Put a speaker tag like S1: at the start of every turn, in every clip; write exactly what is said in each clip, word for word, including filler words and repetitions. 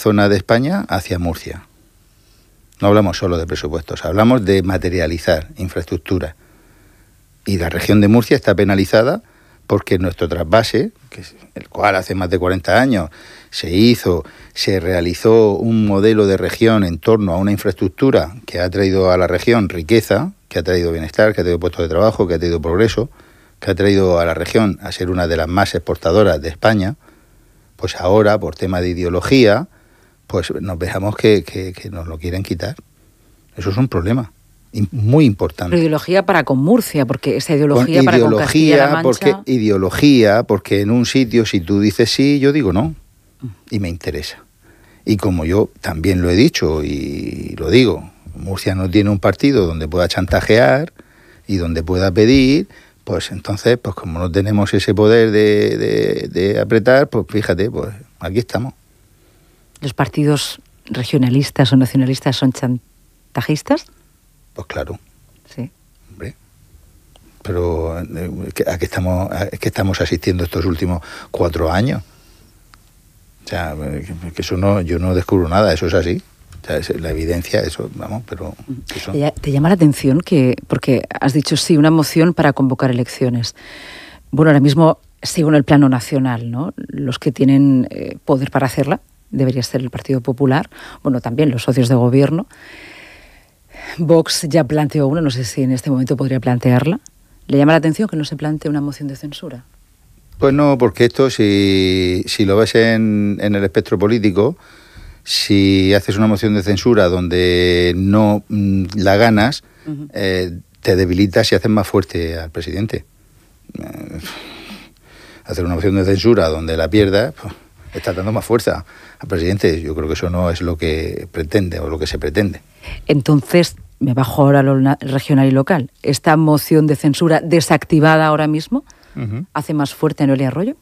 S1: zona de España hacia Murcia. No hablamos solo de presupuestos, hablamos de materializar infraestructura. Y la región de Murcia está penalizada porque nuestro trasvase, que es el cual hace más de cuarenta años se hizo, se realizó un modelo de región en torno a una infraestructura que ha traído a la región riqueza, que ha traído bienestar, que ha traído puestos de trabajo, que ha traído progreso, que ha traído a la región a ser una de las más exportadoras de España, pues ahora, por tema de ideología, pues nos veamos que, que, que nos lo quieren quitar. Eso es un problema muy importante.
S2: Pero ideología para con Murcia, porque esa ideología
S1: con
S2: para
S1: ideología,
S2: con Castilla-La Mancha...
S1: Porque, ideología, porque en un sitio si tú dices sí, yo digo no, y me interesa. Y como yo también lo he dicho y lo digo, Murcia no tiene un partido donde pueda chantajear y donde pueda pedir, pues entonces, pues como no tenemos ese poder de, de, de apretar, pues fíjate, pues aquí estamos.
S2: ¿Los partidos regionalistas o nacionalistas son chantajistas?
S1: Pues claro.
S2: Sí.
S1: Hombre. Pero ¿a qué estamos, a qué estamos asistiendo estos últimos cuatro años? O sea, que eso no, yo no descubro nada, eso es así. O sea, es la evidencia, eso, vamos, pero... Eso...
S2: ¿Te llama la atención que, porque has dicho sí, una moción para convocar elecciones? Bueno, ahora mismo sigo en el plano nacional, ¿no? Los que tienen eh, poder para hacerla debería ser el Partido Popular, bueno, también los socios de gobierno. Vox ya planteó una, no sé si en este momento podría plantearla. ¿Le llama la atención que no se plantee una moción de censura?
S1: Pues no, porque esto, si, si lo ves en, en el espectro político, si haces una moción de censura donde no mm, la ganas, uh-huh. eh, te debilitas y haces más fuerte al presidente. Eh, hacer una moción de censura donde la pierdas, pues, está dando más fuerza al presidente. Yo creo que eso no es lo que pretende o lo que se pretende. Entonces,
S2: me bajo ahora a lo regional y local. ¿Esta moción de censura desactivada ahora mismo uh-huh. hace más fuerte a Noelia Arroyo?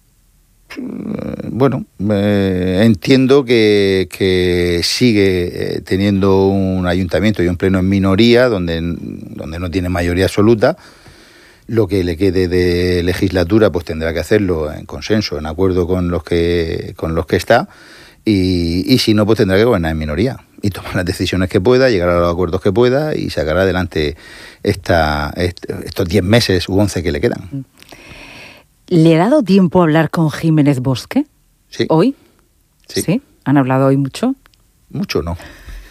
S1: Bueno, eh, entiendo que, que sigue eh, teniendo un ayuntamiento y un pleno en minoría, donde, donde no tiene mayoría absoluta. Lo que le quede de legislatura, pues tendrá que hacerlo en consenso, en acuerdo con los que, con los que está. Y, y si no, pues tendrá que gobernar en minoría y tomar las decisiones que pueda, llegar a los acuerdos que pueda y sacar adelante esta, estos diez meses u once que le quedan.
S2: ¿Le ha dado tiempo a hablar con Jiménez Bosque?
S1: Sí.
S2: ¿Hoy?
S1: Sí.
S2: ¿Sí? ¿Han hablado hoy mucho?
S1: Mucho no.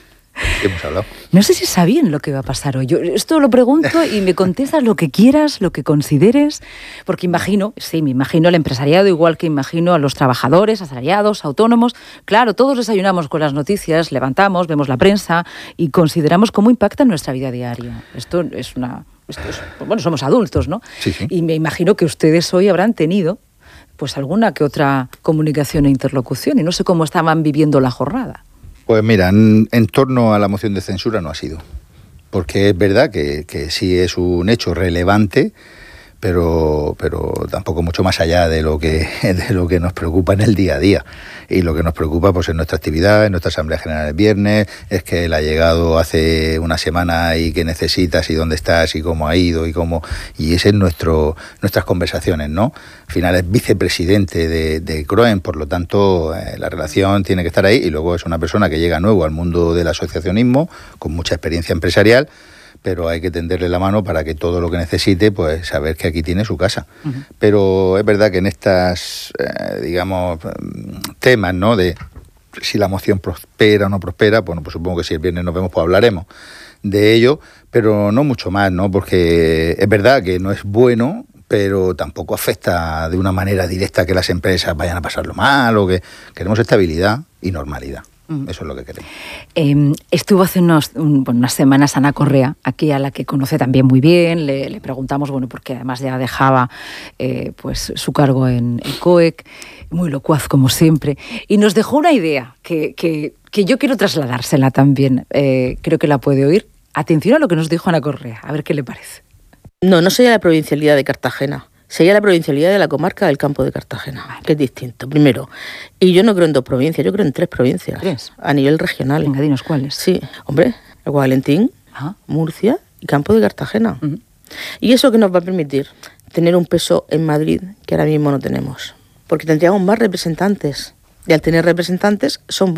S1: Hemos hablado.
S2: No sé si sabían lo que va a pasar hoy. Yo esto lo pregunto y me contestas lo que quieras, lo que consideres, porque imagino, sí, me imagino el empresariado igual que imagino a los trabajadores, asalariados, autónomos. Claro, todos desayunamos con las noticias, levantamos, vemos la prensa y consideramos cómo impacta en nuestra vida diaria. Esto es una... Esto es, bueno, somos adultos, ¿no?
S1: Sí, sí.
S2: Y me imagino que ustedes hoy habrán tenido pues alguna que otra comunicación e interlocución y no sé cómo estaban viviendo la jornada.
S1: Pues mira, en, en torno a la moción de censura no ha sido, porque es verdad que, que sí es un hecho relevante, pero, pero tampoco mucho más allá de lo que de lo que nos preocupa en el día a día. Y lo que nos preocupa pues en nuestra actividad, en nuestra Asamblea General el viernes, es que él ha llegado hace una semana y qué necesitas y dónde estás y cómo ha ido y cómo... Y ese es nuestro nuestras conversaciones, ¿no? Al final es vicepresidente de, de CROEN, por lo tanto eh, la relación tiene que estar ahí y luego es una persona que llega nuevo al mundo del asociacionismo, con mucha experiencia empresarial, pero hay que tenderle la mano para que todo lo que necesite, pues saber que aquí tiene su casa. Uh-huh. Pero es verdad que en estas, eh, digamos, temas, ¿no?, de si la moción prospera o no prospera, bueno, pues supongo que si el viernes nos vemos, pues hablaremos de ello, pero no mucho más, ¿no?, porque es verdad que no es bueno, pero tampoco afecta de una manera directa que las empresas vayan a pasarlo mal, o que queremos estabilidad y normalidad. Eso es lo que queremos.
S2: Eh, estuvo hace unos, un, bueno, unas semanas Ana Correa, aquí a la que conoce también muy bien. Le, le preguntamos, bueno, porque además ya dejaba eh, pues su cargo en el COEC, muy locuaz como siempre, y nos dejó una idea que, que, que yo quiero trasladársela también. Eh, creo que la puede oír. Atención a lo que nos dijo Ana Correa, a ver qué le parece.
S3: No, no sería la provincialidad de Cartagena. Sería la provincialidad de la comarca del Campo de Cartagena, vale, que es distinto, primero. Y yo no creo en dos provincias, yo creo en tres provincias.
S2: ¿Tres?
S3: A nivel regional.
S2: Venga, dinos cuáles.
S3: Sí, hombre, el Guadalentín, Ajá. Murcia y Campo de Cartagena. Uh-huh. Y eso que nos va a permitir tener un peso en Madrid que ahora mismo no tenemos. Porque tendríamos más representantes. Y al tener representantes son